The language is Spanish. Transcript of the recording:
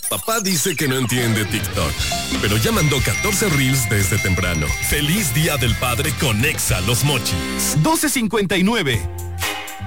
Papá dice que no entiende TikTok, pero ya mandó 14 reels desde temprano. ¡Feliz Día del Padre con Exa Los Mochis! 12:59.